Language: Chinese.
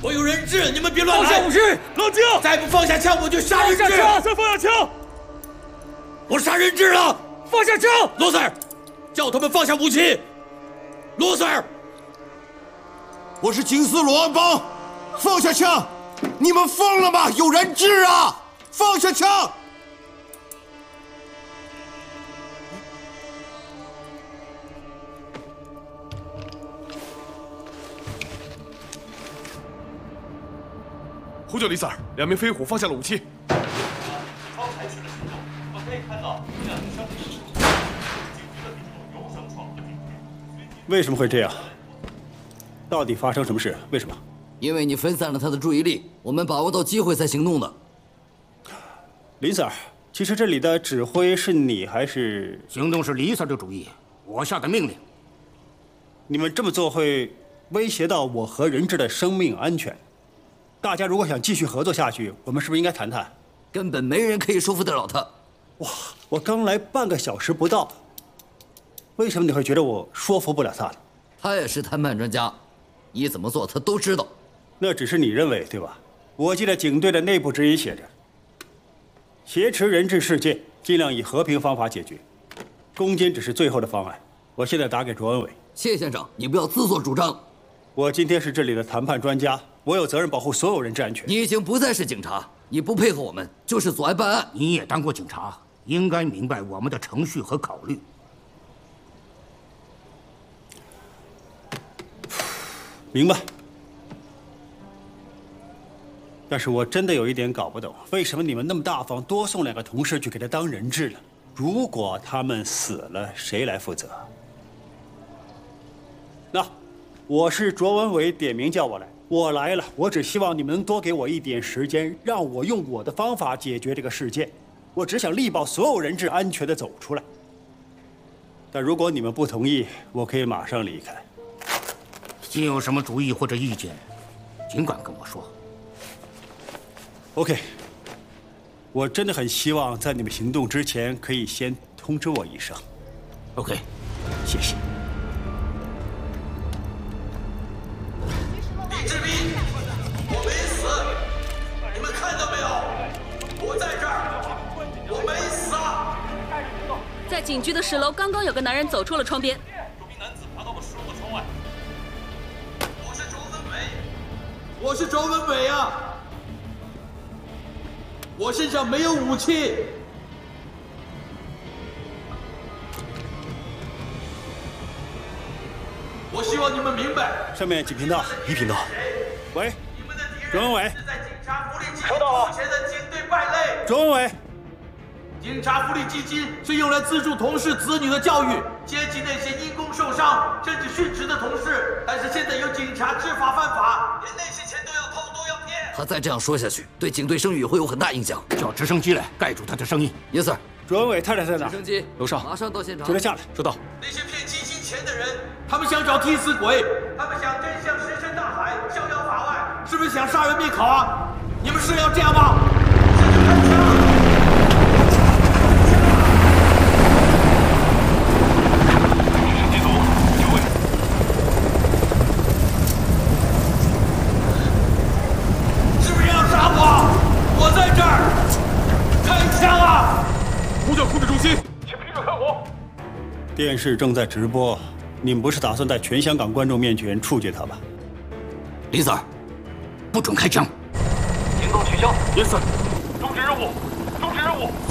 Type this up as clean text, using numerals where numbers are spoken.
我有人质，你们别乱来！ 放下武器，冷静！ 再不放下枪，我就杀人质！ 放下枪，再放下枪！ 我杀人质了！ 放下枪！ 罗 Sir， 叫他们放下武器！罗 Sir， 我是警司罗安邦，放下枪！你们疯了吗？有人质啊！放下枪！ 呼救李 Sir， 2名飞虎放下了武器。 方采取了行动，我可以看到这两名伤兵的手有伤创和警觉。 为什么会这样？到底发生什么事？为什么？ 因为你分散了他的注意力，我们把握到机会才行动的。 林 Sir， 其实这里的指挥是你还是？ 行动是李 Sir 的主意，我下的命令。 你们这么做会威胁到我和人质的生命安全。大家如果想继续合作下去，我们是不是应该谈谈？ 根本没人可以说服得了他。 哇，我刚来半个小时不到，为什么你会觉得我说服不了他呢？ 他也是谈判专家，你怎么做他都知道。 那只是你认为，对吧？我记得警队的内部指引写着，挟持人质事件尽量以和平方法解决，攻坚只是最后的方案。我现在打给卓恩伟。 谢先生，你不要自作主张。 我今天是这里的谈判专家，我有责任保护所有人质安全。 你已经不再是警察，你不配合我们就是阻碍办案。 你也当过警察，应该明白我们的程序和考虑。 明白。但是我真的有一点搞不懂，为什么你们那么大方，多送2个同事去给他当人质了？如果他们死了，谁来负责？那，我是卓文伟点名叫我来，我来了。我只希望你们能多给我一点时间，让我用我的方法解决这个事件。我只想力保所有人质安全地走出来。但如果你们不同意，我可以马上离开。 你有什么主意或者意见，尽管跟我说。 OK， 我真的很希望在你们行动之前可以先通知我一声。 OK， 谢谢。 李志斌，我没死，你们看到没有？我在这儿，我没死啊！ 在警局的10楼，刚刚有个男人走出了窗边。 这名男子爬到了10楼的窗外。 我是卓文伟，我是卓文伟啊！我身上没有武器。我希望你们明白。 上面几频道？1频道。喂，卓文伟。 收到了。目前的警队败类。 卓文伟。 警察福利基金是用来资助同事子女的教育，接济那些因公受伤甚至殉职的同事。但是现在有警察知法犯法，连那些钱都要偷都要骗。 他再这样说下去，对警队声誉会有很大影响。 叫直升机来盖住他的声音。 Yes sir。 卓文伟太太在哪？ 直升机楼上， 马上到现场。 叫他下来。 收到。 那些骗基金钱的人，他们想找替死鬼，他们想真相石沉大海，逍遥法外，是不是想杀人灭口啊？你们是要这样吗？是不是要杀我？我在这儿，开枪啊！ 呼叫控制中心，请批准开火。 电视正在直播，你们不是打算在全香港观众面前处决他吧？ 李 Sir， 不准开枪。 行动取消。 Yes sir。 终止任务，终止任务。